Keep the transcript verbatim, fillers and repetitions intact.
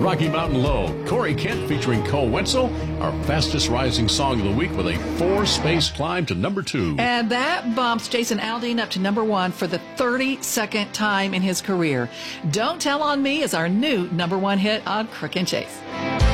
Rocky Mountain Low. Corey Kent featuring Cole Wetzel, our fastest rising song of the week with a four-space climb to number two. And that bumps Jason Aldean up to number one for the thirty-second time in his career. Don't Tell on Me is our new number one hit on Crook and Chase.